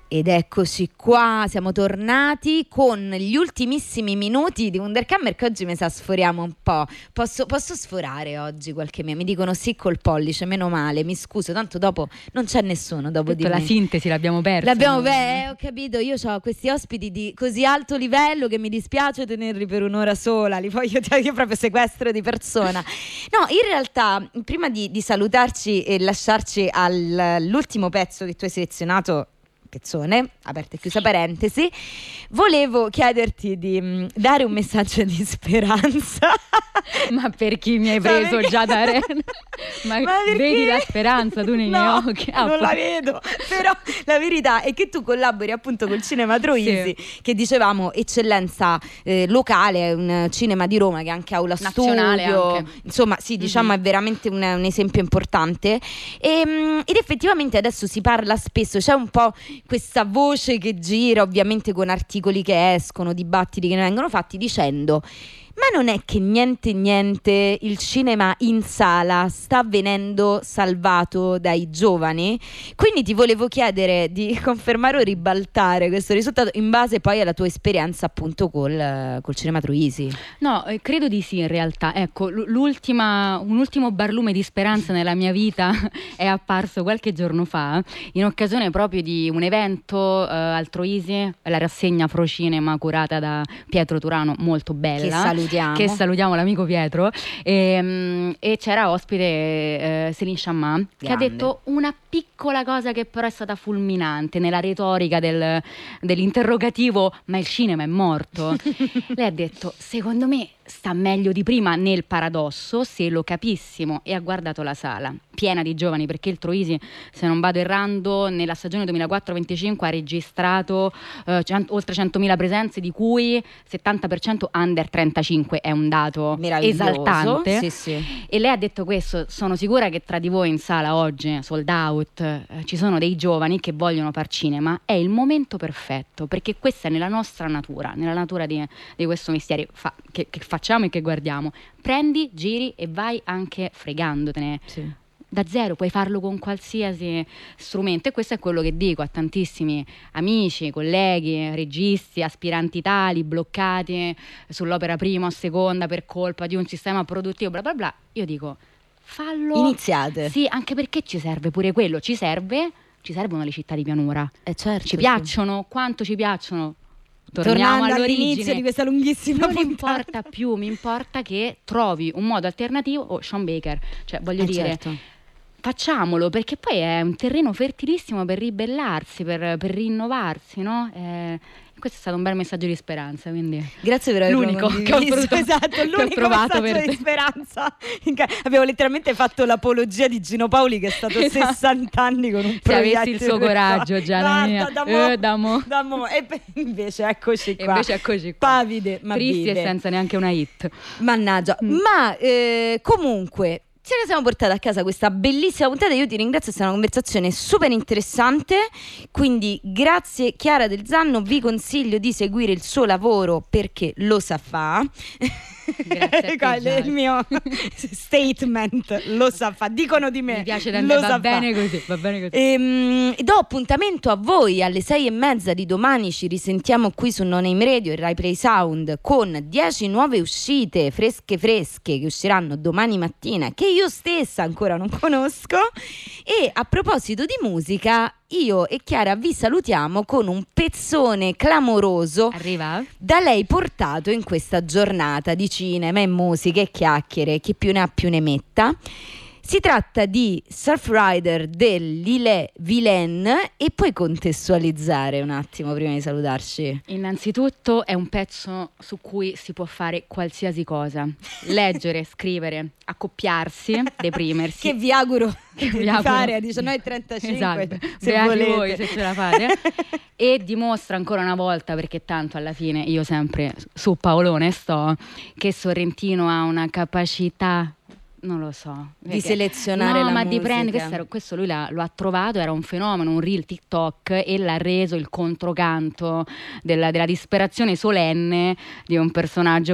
Ed eccoci qua, siamo tornati con gli ultimissimi minuti di Wunderkammer che oggi mi sa sforiamo un po'. Posso sforare oggi qualche mi dicono sì col pollice, meno male, mi scuso, tanto dopo non c'è nessuno dopo di me. La sintesi l'abbiamo persa. Ho capito, io ho questi ospiti di così alto livello che mi dispiace tenerli per un'ora sola, io proprio sequestro di persona. No, in realtà, prima di salutarci e lasciarci all'ultimo pezzo che tu hai selezionato, pezzone, aperta e chiusa parentesi, volevo chiederti di dare un messaggio di speranza. Ma per chi mi hai preso già da Arena? Ma vedi la speranza tu nei miei occhi? Non la vedo, però la verità è che tu collabori appunto col Cinema Troisi, che dicevamo eccellenza locale, un cinema di Roma che è anche aula nazionale studio, anche. Insomma sì, diciamo è veramente un esempio importante ed effettivamente adesso si parla spesso, c'è un po' questa voce che gira, ovviamente con articoli che escono, dibattiti che ne vengono fatti, dicendo: ma non è che niente il cinema in sala sta venendo salvato dai giovani? Quindi ti volevo chiedere di confermare o ribaltare questo risultato in base poi alla tua esperienza appunto col Cinema Troisi. No, credo di sì in realtà. Ecco, un ultimo barlume di speranza nella mia vita è apparso qualche giorno fa in occasione proprio di un evento al Troisi, la rassegna Frocinema curata da Pietro Turano, molto bella. Che salutiamo l'amico Pietro, e c'era ospite Céline Sciamma, che ha detto una piccola cosa che però è stata fulminante nella retorica dell'interrogativo: ma il cinema è morto? Lei ha detto: secondo me sta meglio di prima, nel paradosso, se lo capissimo, e ha guardato la sala piena di giovani, perché il Troisi, se non vado errando, nella stagione 2004-25 ha registrato oltre 100.000 presenze, di cui 70% under 35, è un dato esaltante. Sì. E lei ha detto questo: sono sicura che tra di voi in sala oggi, sold out, ci sono dei giovani che vogliono far cinema, è il momento perfetto, perché questa è nella nostra natura, nella natura di questo mestiere che facciamo e che guardiamo. Prendi, giri e vai anche fregandotene. Sì. Da zero, puoi farlo con qualsiasi strumento, e questo è quello che dico a tantissimi amici, colleghi, registi, aspiranti tali, bloccati sull'opera prima o seconda per colpa di un sistema produttivo, bla bla bla. Io dico: fallo, iniziate. Sì, anche perché ci serve pure quello, ci servono le città di pianura. Certo, ci piacciono, quanto ci piacciono. Tornando all'inizio di questa lunghissima non importa più, mi importa che trovi un modo alternativo. Sean Baker, cioè voglio dire, certo. Facciamolo, perché poi è un terreno fertilissimo per ribellarsi, per rinnovarsi, no? Questo è stato un bel messaggio di speranza, quindi grazie per averlo l'unico che ho provato, esatto, l'unico messaggio di speranza. Abbiamo letteralmente fatto l'apologia di Gino Paoli, che è stato 60 anni con un progetto. Se avessi il suo coraggio, Gianna mia. Damo. E invece eccoci qua. Pavide, ma tristi vive. E senza neanche una hit. Mannaggia. Ma comunque ce ne siamo portati a casa questa bellissima puntata. Io ti ringrazio, è stata una conversazione super interessante, quindi grazie Chiara Del Zanno, vi consiglio di seguire il suo lavoro perché lo sa fa. Grazie a te, il mio statement, lo sa fa, dicono di me. Mi piace va bene così. E do appuntamento a voi alle 6:30 di domani. Ci risentiamo qui su No Name Radio e Rai Play Sound con 10 nuove uscite fresche che usciranno domani mattina, che io stessa ancora non conosco. E a proposito di musica, io e Chiara vi salutiamo con un pezzone clamoroso. Arriva? Da lei portato in questa giornata di cinema e musica e chiacchiere, chi più ne ha più ne metta. Si tratta di Surf Rider dell'Ile Vilaine, e puoi contestualizzare un attimo prima di salutarci? Innanzitutto è un pezzo su cui si può fare qualsiasi cosa: leggere, scrivere, accoppiarsi, deprimersi. Che vi auguro di fare a 19:35. Esatto. Se volete. Voi se ce la fate. E dimostra ancora una volta, perché tanto alla fine io sempre su Paolone sto, che Sorrentino ha una capacità, non lo so, di selezionare la ma musica. di prendere questo lui lo ha trovato, era un fenomeno, un reel TikTok, e l'ha reso il controcanto della disperazione solenne di un personaggio